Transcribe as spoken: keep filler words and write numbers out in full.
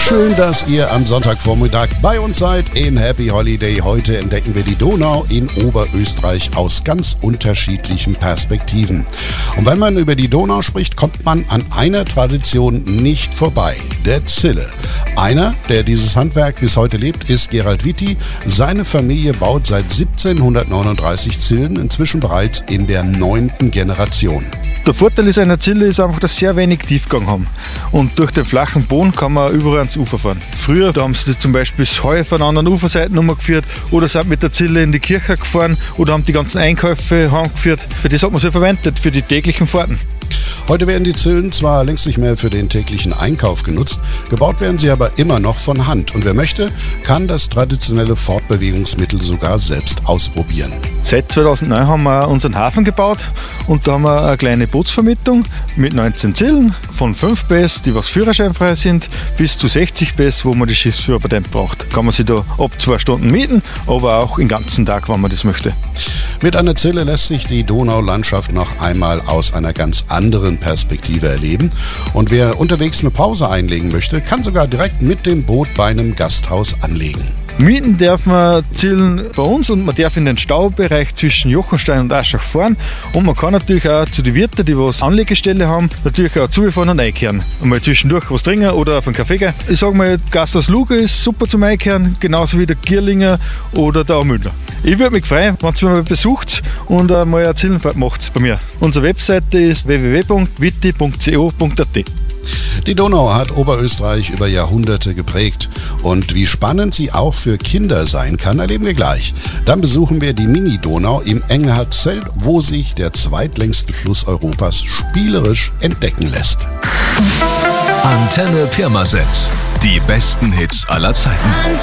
Schön, dass ihr am Sonntagvormittag bei uns seid in Happy Holiday. Heute entdecken wir die Donau in Oberösterreich aus ganz unterschiedlichen Perspektiven. Und wenn man über die Donau spricht, kommt man an einer Tradition nicht vorbei, der Zille. Einer, der dieses Handwerk bis heute lebt, ist Gerald Witti. Seine Familie baut seit siebzehnhundertneununddreißig Zillen, inzwischen bereits in der neunten Generation. Der Vorteil ist einer Zille ist einfach, dass sie sehr wenig Tiefgang haben. Und durch den flachen Boden kann man überall ans Ufer fahren. Früher da haben sie zum Beispiel das Heu von anderen Uferseiten umgeführt oder sind mit der Zille in die Kirche gefahren oder haben die ganzen Einkäufe heimgeführt. Für das hat man sie verwendet, für die täglichen Fahrten. Heute werden die Zillen zwar längst nicht mehr für den täglichen Einkauf genutzt, gebaut werden sie aber immer noch von Hand. Und wer möchte, kann das traditionelle Fortbewegungsmittel sogar selbst ausprobieren. Seit zweitausendneun haben wir unseren Hafen gebaut und da haben wir eine kleine Bootsvermietung mit neunzehn Zillen von fünf P S, die was führerscheinfrei sind, bis zu sechzig P S, wo man das Schiffsführerpatent braucht. Kann man sich da ab zwei Stunden mieten, aber auch den ganzen Tag, wenn man das möchte. Mit einer Zille lässt sich die Donaulandschaft noch einmal aus einer ganz anderen Perspektive erleben. Und wer unterwegs eine Pause einlegen möchte, kann sogar direkt mit dem Boot bei einem Gasthaus anlegen. Mieten darf man Zillen bei uns und man darf in den Staubereich zwischen Jochenstein und Aschach fahren. Und man kann natürlich auch zu den Wirten, die was Anlegestelle haben, natürlich auch zufahren und einkehren. Einmal zwischendurch was trinken oder auf einen Kaffee gehen. Ich sage mal, Gasthaus Luge ist super zum Einkehren, genauso wie der Gierlinger oder der Aumündler. Ich würde mich freuen, wenn ihr mich mal besucht und mal eine Zillenfahrt macht bei mir. Unsere Webseite ist w w w punkt witti punkt co punkt a t. Die Donau hat Oberösterreich über Jahrhunderte geprägt. Und wie spannend sie auch für Kinder sein kann, erleben wir gleich. Dann besuchen wir die Mini-Donau im Engelhardt-Zelt, wo sich der zweitlängste Fluss Europas spielerisch entdecken lässt. Antenne Pirmasens. Die besten Hits aller Zeiten.